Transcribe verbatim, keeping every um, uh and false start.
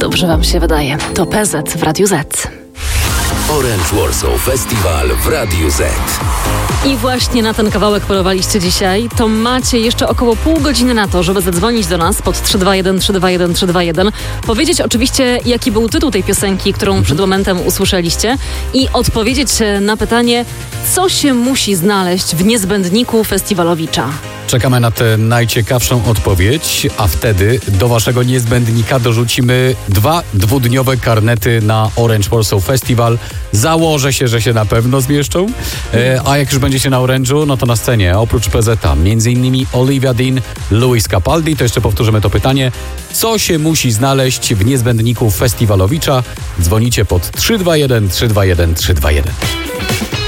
Dobrze wam się wydaje. To P Z w Radiu Z. Orange Warsaw Festival w Radiu Z. I właśnie na ten kawałek polowaliście dzisiaj. To macie jeszcze około pół godziny na to, żeby zadzwonić do nas pod trzy dwa jeden trzy dwa jeden trzy dwa jeden. Powiedzieć oczywiście, jaki był tytuł tej piosenki, którą mhm. przed momentem usłyszeliście i odpowiedzieć na pytanie, co się musi znaleźć w niezbędniku festiwalowicza. Czekamy na tę najciekawszą odpowiedź, a wtedy do waszego niezbędnika dorzucimy dwa dwudniowe karnety na Orange Warsaw Festival. Założę się, że się na pewno zmieszczą. E, a jak już będziecie na Orange'u, no to na scenie oprócz P Z a między innymi Olivia Dean, Luis Capaldi. To jeszcze powtórzymy to pytanie. Co się musi znaleźć w niezbędniku festiwalowicza? Dzwonicie pod trzy dwa jeden trzy dwa jeden trzy dwa jeden.